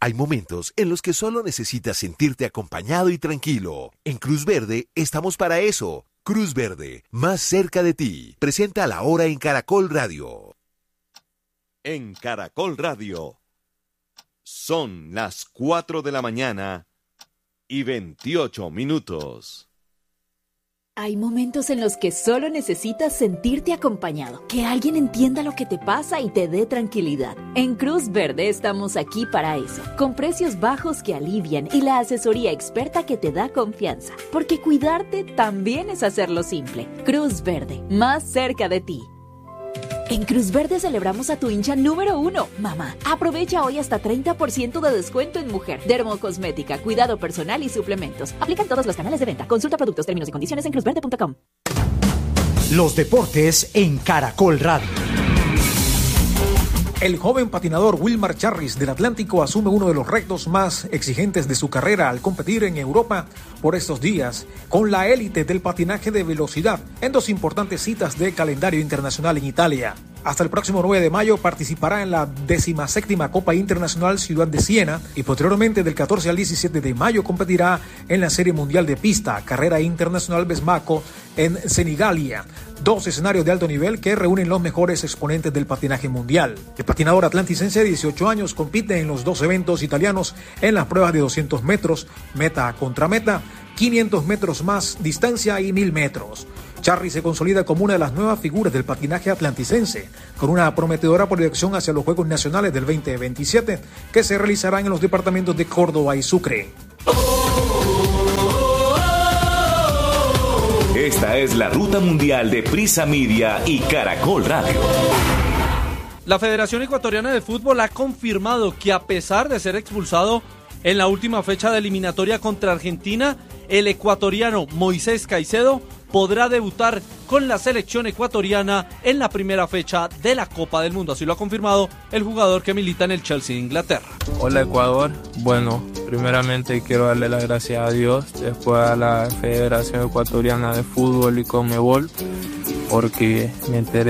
Hay momentos en los que solo necesitas sentirte acompañado y tranquilo. En Cruz Verde estamos para eso. Cruz Verde, más cerca de ti. Presenta La Hora en Caracol Radio. En Caracol Radio son las 4 de la mañana y 28 minutos. Hay momentos en los que solo necesitas sentirte acompañado, que alguien entienda lo que te pasa y te dé tranquilidad. En Cruz Verde estamos aquí para eso, con precios bajos que alivian y la asesoría experta que te da confianza, porque cuidarte también es hacerlo simple. Cruz Verde, más cerca de ti. En Cruz Verde celebramos a tu hincha número 1, mamá. Aprovecha hoy hasta 30% de descuento en mujer, dermocosmética, cuidado personal y suplementos. Aplican todos los canales de venta. Consulta productos, términos y condiciones en cruzverde.com. Los deportes en Caracol Radio. El joven patinador Wilmar Charris del Atlántico asume uno de los retos más exigentes de su carrera al competir en Europa por estos días con la élite del patinaje de velocidad en 2 importantes citas de calendario internacional en Italia. Hasta el próximo 9 de mayo participará en la 17ª Copa Internacional Ciudad de Siena y posteriormente del 14 al 17 de mayo competirá en la Serie Mundial de Pista, Carrera Internacional Besmaco en Senigallia. 2 escenarios de alto nivel que reúnen los mejores exponentes del patinaje mundial. El patinador atlanticense de 18 años compite en los 2 eventos italianos en las pruebas de 200 metros, meta contra meta, 500 metros más distancia y 1000 metros. Charris se consolida como una de las nuevas figuras del patinaje atlanticense, con una prometedora proyección hacia los Juegos Nacionales del 2027, que se realizarán en los departamentos de Córdoba y Sucre. Esta es la ruta mundial de Prisa Media y Caracol Radio. La Federación Ecuatoriana de Fútbol ha confirmado que a pesar de ser expulsado en la última fecha de eliminatoria contra Argentina, el ecuatoriano Moisés Caicedo podrá debutar con la selección ecuatoriana en la primera fecha de la Copa del Mundo. Así lo ha confirmado el jugador que milita en el Chelsea de Inglaterra. Hola Ecuador, bueno, primeramente quiero darle las gracias a Dios, después a la Federación Ecuatoriana de Fútbol y Conmebol, porque me enteré